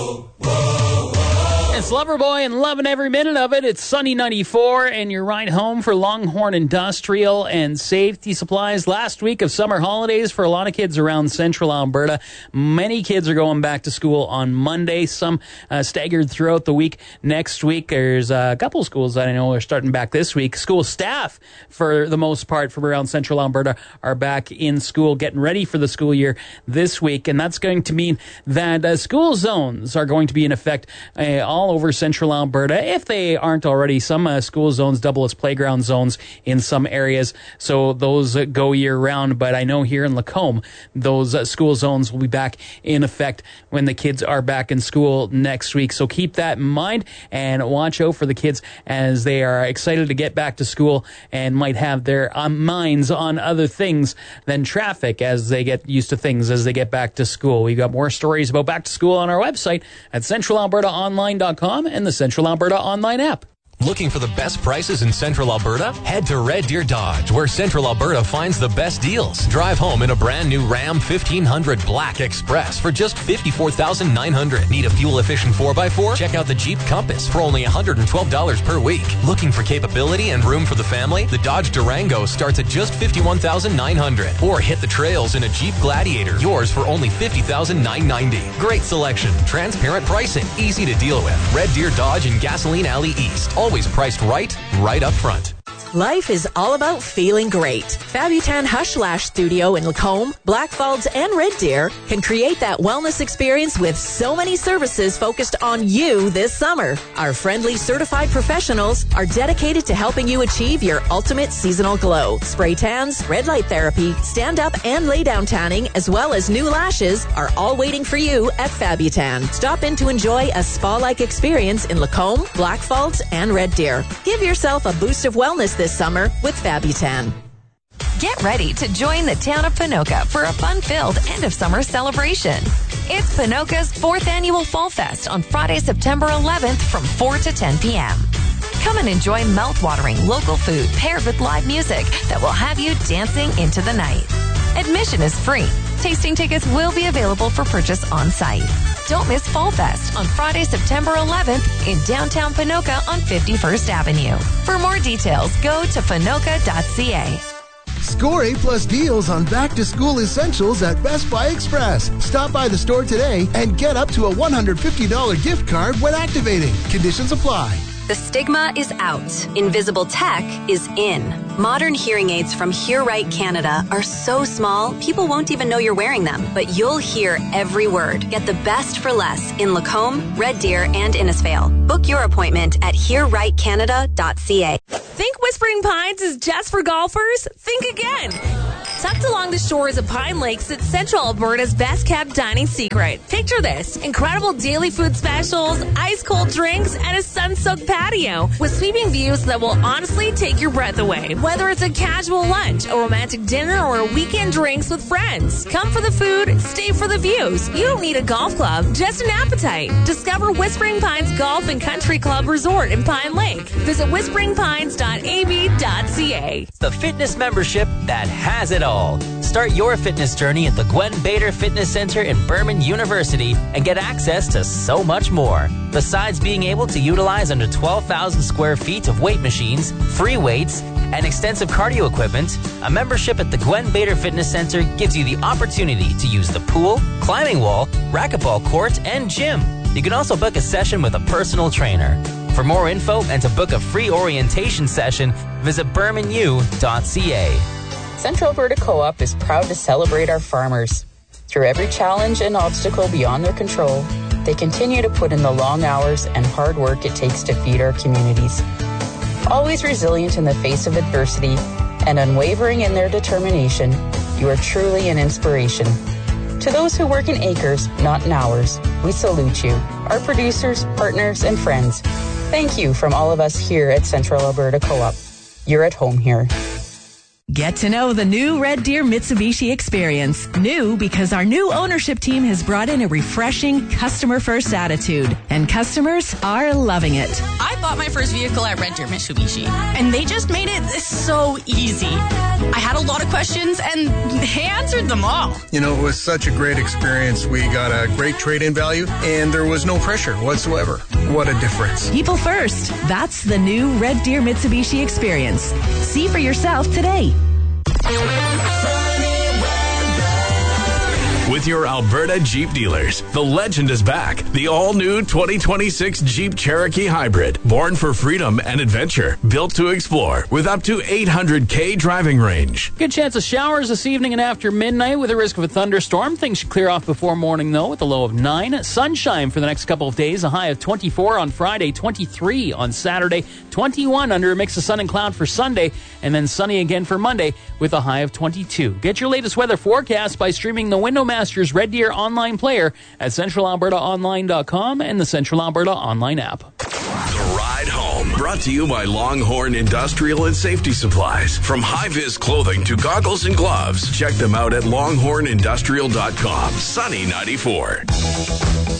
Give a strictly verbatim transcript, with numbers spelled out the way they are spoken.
It's Loverboy and loving every minute of it. It's Sunny ninety-four and your ride home for Longhorn Industrial and Safety Supplies. Last week of summer holidays for a lot of kids around central Alberta. Many kids are going back to school on Monday. Some uh, staggered throughout the week. Next week, there's a couple schools that I know are starting back this week. School staff, for the most part, from around central Alberta are back in school, getting ready for the school year this week. And that's going to mean that uh, school zones are going to be in effect uh, all over central Alberta. If they aren't already, some uh, school zones double as playground zones in some areas, so those uh, go year round. But I know here in Lacombe, those uh, school zones will be back in effect when the kids are back in school next week. So keep that in mind and watch out for the kids as they are excited to get back to school and might have their uh, minds on other things than traffic as they get used to things as they get back to school. We've got more stories about back to school on our website at central alberta online dot com and the Central Alberta online app. Looking for the best prices in Central Alberta? Head to Red Deer Dodge, where Central Alberta finds the best deals. Drive home in a brand new Ram fifteen hundred Black Express for just fifty-four thousand nine hundred dollars. Need a fuel-efficient four by four? Check out the Jeep Compass for only one hundred twelve dollars per week. Looking for capability and room for the family? The Dodge Durango starts at just fifty-one thousand nine hundred dollars. Or hit the trails in a Jeep Gladiator, yours for only fifty thousand nine hundred ninety dollars. Great selection, transparent pricing, easy to deal with. Red Deer Dodge in Gasoline Alley East. Always priced right, right up front. Life is all about feeling great. Fabutan Hush Lash Studio in Lacombe, Blackfalds, and Red Deer can create that wellness experience with so many services focused on you this summer. Our friendly certified professionals are dedicated to helping you achieve your ultimate seasonal glow. Spray tans, red light therapy, stand-up and lay-down tanning, as well as new lashes are all waiting for you at Fabutan. Stop in to enjoy a spa-like experience in Lacombe, Blackfalds, and Red Deer. Give yourself a boost of wellness this summer with Fabutan. Get ready to join the town of Ponoka for a fun-filled end-of-summer celebration. It's Ponoka's fourth annual Fall Fest on Friday, September eleventh from four to ten p.m. Come and enjoy mouth-watering local food paired with live music that will have you dancing into the night. Admission is free. Tasting tickets will be available for purchase on site. Don't miss Fall Fest on Friday, September eleventh in downtown Ponoka on fifty-first Avenue. For more details, go to ponoka dot c a. Score A-plus deals on back-to-school essentials at Best Buy Express. Stop by the store today and get up to a one hundred fifty dollars gift card when activating. Conditions apply. The stigma is out. Invisible tech is in. Modern hearing aids from Hear Right Canada are so small, people won't even know you're wearing them. But you'll hear every word. Get the best for less in Lacombe, Red Deer, and Innisfail. Book your appointment at hear right canada dot c a. Think Whispering Pines is just for golfers? Think again. Tucked along the shores of Pine Lake sits Central Alberta's best-kept dining secret. Picture this. Incredible daily food specials, ice-cold drinks, and a sun-soaked patio with sweeping views that will honestly take your breath away. Whether it's a casual lunch, a romantic dinner, or a weekend drinks with friends. Come for the food, stay for the views. You don't need a golf club, just an appetite. Discover Whispering Pines Golf and Country Club Resort in Pine Lake. Visit whispering pines dot a b dot c a. The fitness membership that has it all. Start your fitness journey at the Gwen Bader Fitness Center in Burman University and get access to so much more. Besides being able to utilize under twelve thousand square feet of weight machines, free weights, and extensive cardio equipment, a membership at the Gwen Bader Fitness Center gives you the opportunity to use the pool, climbing wall, racquetball court, and gym. You can also book a session with a personal trainer. For more info and to book a free orientation session, visit burman u dot c a. Central Alberta Co-op is proud to celebrate our farmers. Through every challenge and obstacle beyond their control, they continue to put in the long hours and hard work it takes to feed our communities. Always resilient in the face of adversity and unwavering in their determination, you are truly an inspiration. To those who work in acres, not in hours, we salute you, our producers, partners, and friends. Thank you from all of us here at Central Alberta Co-op. You're at home here. Get to know the new Red Deer Mitsubishi experience. New because our new ownership team has brought in a refreshing customer-first attitude, and customers are loving it. I bought my first vehicle at Red Deer Mitsubishi, and they just made it so easy. I had a lot of questions, and they answered them all. You know, it was such a great experience. We got a great trade-in value, and there was no pressure whatsoever. What a difference. People first. That's the new Red Deer Mitsubishi experience. See for yourself today. With your Alberta Jeep dealers, the legend is back. The all-new twenty twenty-six Jeep Cherokee Hybrid. Born for freedom and adventure. Built to explore with up to eight hundred K driving range. Good chance of showers this evening and after midnight with a risk of a thunderstorm. Things should clear off before morning, though, with a low of nine. Sunshine for the next couple of days. A high of twenty-four on Friday, twenty-three on Saturday, twenty-one under a mix of sun and cloud for Sunday, and then sunny again for Monday with a high of twenty-two. Get your latest weather forecast by streaming the Windowmaster Red Deer online player at central alberta online dot com and the Central Alberta online app. The Ride Home, brought to you by Longhorn Industrial and Safety Supplies. From high-vis clothing to goggles and gloves, check them out at longhorn industrial dot com. Sunny ninety-four.